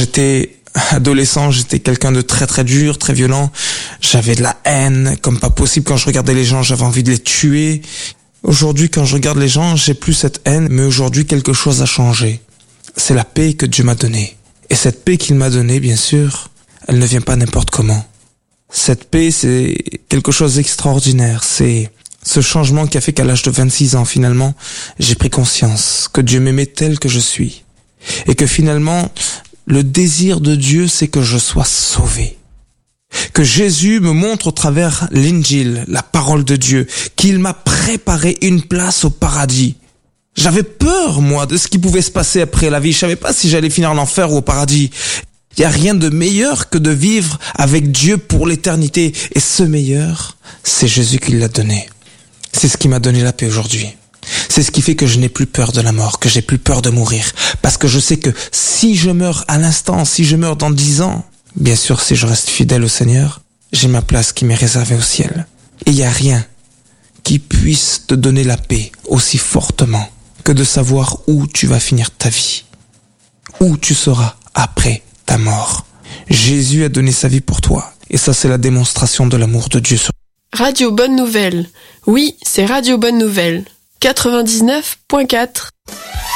j'étais adolescent, j'étais quelqu'un de très très dur, très violent. J'avais de la haine, comme pas possible. Quand je regardais les gens, j'avais envie de les tuer. Aujourd'hui, quand je regarde les gens, j'ai plus cette haine, mais aujourd'hui, quelque chose a changé. C'est la paix que Dieu m'a donnée. Et cette paix qu'il m'a donnée, bien sûr, elle ne vient pas n'importe comment. Cette paix, c'est quelque chose d'extraordinaire. C'est ce changement qui a fait qu'à l'âge de 26 ans, finalement, j'ai pris conscience que Dieu m'aimait tel que je suis. Et que finalement, le désir de Dieu, c'est que je sois sauvé. Que Jésus me montre au travers l'Injil, la parole de Dieu, qu'il m'a préparé une place au paradis. J'avais peur, moi, de ce qui pouvait se passer après la vie. Je savais pas si j'allais finir en enfer ou au paradis. Il y a rien de meilleur que de vivre avec Dieu pour l'éternité. Et ce meilleur, c'est Jésus qui l'a donné. C'est ce qui m'a donné la paix aujourd'hui. C'est ce qui fait que je n'ai plus peur de la mort, que j'ai plus peur de mourir. Parce que je sais que si je meurs à l'instant, si je meurs dans 10 ans, bien sûr, si je reste fidèle au Seigneur, j'ai ma place qui m'est réservée au ciel. Et il n'y a rien qui puisse te donner la paix aussi fortement que de savoir où tu vas finir ta vie. Où tu seras après ta mort. Jésus a donné sa vie pour toi. Et ça, c'est la démonstration de l'amour de Dieu sur Radio Bonne Nouvelle. Oui, c'est Radio Bonne Nouvelle. 99.4.